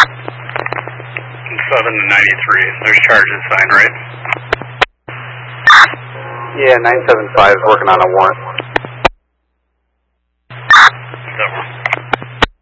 7 to 93. There's charges signed, right? Yeah, 975 is working on a warrant.